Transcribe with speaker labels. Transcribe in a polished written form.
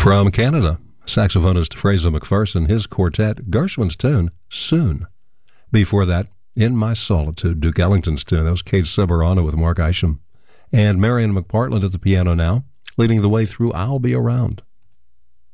Speaker 1: From Canada, saxophonist Fraser McPherson, his quartet, Gershwin's tune, Soon. Before that, In My Solitude, Duke Ellington's tune. That was Kate Ceberano with Mark Isham. And Marion McPartland at the piano now, leading the way through I'll Be Around.